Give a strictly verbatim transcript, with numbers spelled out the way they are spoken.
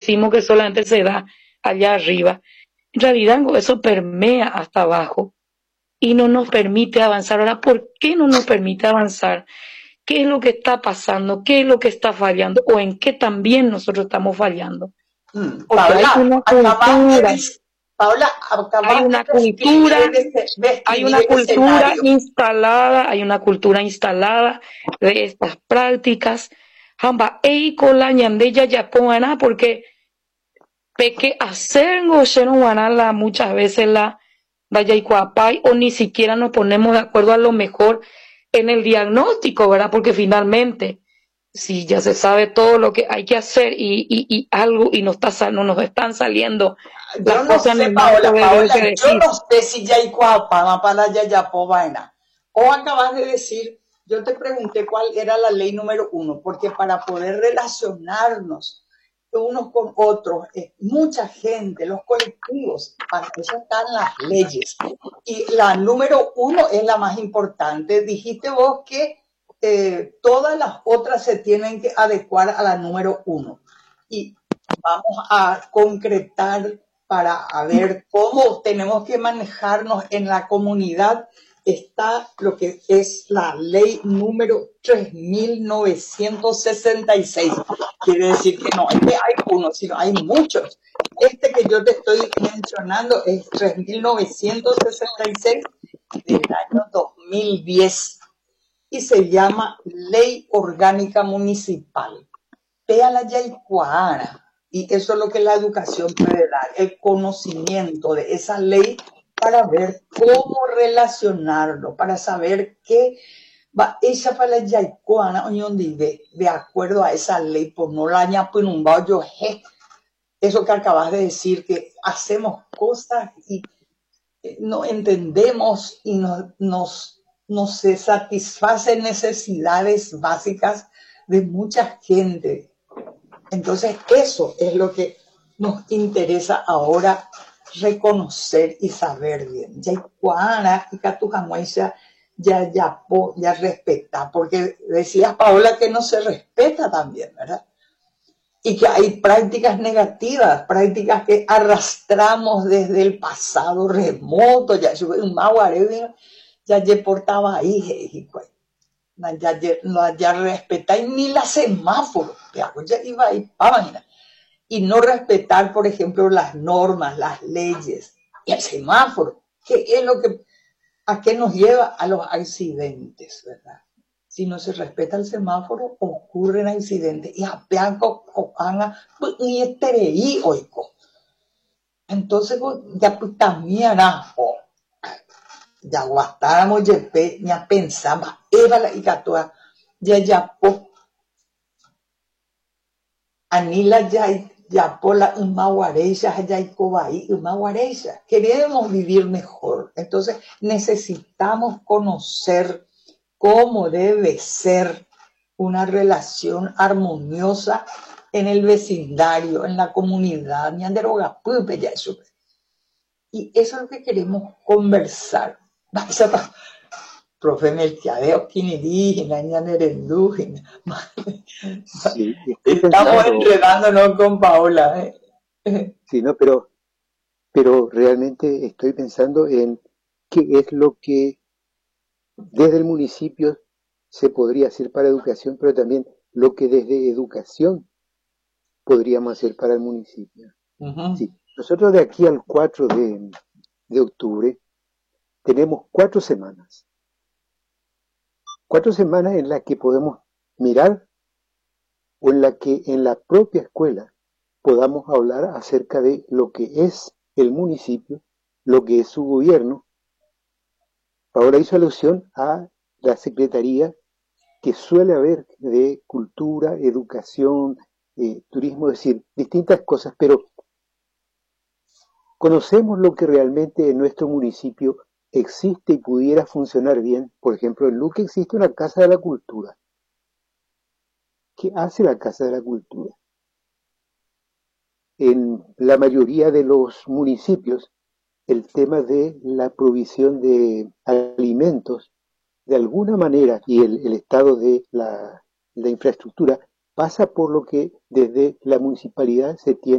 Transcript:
decimos que solamente se da allá arriba. En realidad eso permea hasta abajo y no nos permite avanzar. Ahora, ¿por qué no nos permite avanzar? ¿Qué es lo que está pasando? ¿Qué es lo que está fallando? ¿O en qué también nosotros estamos fallando? Mm, Porque hay Paola, una acabas de, cultura, des- Paola, hay acabas de una describir cultura, el, esce- hay describir una el cultura escenario. instalada, hay una cultura instalada de estas prácticas. Hamba, eiko la ñandeya ya pongan porque peque hacernos la muchas veces la Dayaicuapay o ni siquiera nos ponemos de acuerdo a lo mejor en el diagnóstico, ¿verdad? Porque finalmente, si ya se sabe todo lo que hay que hacer y, y, y algo y no, está, no nos están saliendo Yo las no cosas en sé, el marco Paola, de lo Paola, que yo decís. no sé si ya hay cuapama para ya ya vaina. O acabas de decir, yo te pregunté cuál era la ley número uno, porque para poder relacionarnos unos con otros, eh, mucha gente, los colectivos, para eso están las leyes. Y la número uno es la más importante. Dijiste vos que eh, todas las otras se tienen que adecuar a la número uno. Y vamos a concretar para ver cómo tenemos que manejarnos en la comunidad. Está lo que es la ley número tres mil novecientos sesenta y seis. Quiere decir que no es que hay uno, sino hay muchos. Este que yo te estoy mencionando es tres mil novecientos sesenta y seis del año dos mil diez y se llama Ley Orgánica Municipal. Vea la Yaicuara. Y eso es lo que la educación puede dar, el conocimiento de esa ley para ver cómo relacionarlo, para saber qué va esa para la Yaicuana, de, de acuerdo a esa ley, por no la ñapunumba yo eso que acabas de decir, que hacemos cosas y no entendemos y nos, nos, nos se satisfacen necesidades básicas de mucha gente. Entonces eso es lo que nos interesa ahora reconocer y saber bien. Ya cuana y catujamuesa ya ya ya respeta, porque decías Paola que no se respeta también, ¿verdad? Y que hay prácticas negativas, prácticas que arrastramos desde el pasado remoto, ya un maguaré ya ya portaba ahí, ya, ya, ya respetáis ni la semáforo, ya iba ahí, página. Y no respetar, por ejemplo, las normas, las leyes, y el semáforo, que es lo que, a qué nos lleva a los accidentes, ¿verdad? Si no se respeta el semáforo, ocurren accidentes. Y a Pianco, Copanga, ni esterei, oico. Entonces, ya también, ya guastáramos, ya pensamos, Eva la Icatoa, ya ya po, Anila ya ya por la Umaguareya, ya y Cobaí, Umaguareya. Queremos vivir mejor. Entonces necesitamos conocer cómo debe ser una relación armoniosa en el vecindario, en la comunidad. Y eso es lo que queremos conversar. Profe Melquiadeo, Quinidígena, Ñanerendúgena. Sí, estoy Estamos pensando, enredándonos con Paola. ¿eh? sí, no, pero, pero realmente estoy pensando en qué es lo que desde el municipio se podría hacer para educación, pero también lo que desde educación podríamos hacer para el municipio. Uh-huh. Sí, nosotros de aquí al cuatro de, de octubre tenemos cuatro semanas. Cuatro semanas en las que podemos mirar o en la que en la propia escuela podamos hablar acerca de lo que es el municipio, lo que es su gobierno. Ahora hizo alusión a la secretaría que suele haber de cultura, educación, eh, turismo, es decir, distintas cosas, pero conocemos lo que realmente en nuestro municipio existe y pudiera funcionar bien. Por ejemplo, en Luque existe una Casa de la Cultura. ¿Qué hace la Casa de la Cultura? En la mayoría de los municipios, el tema de la provisión de alimentos, de alguna manera, y el, el estado de la, la infraestructura, pasa por lo que desde la municipalidad se tiene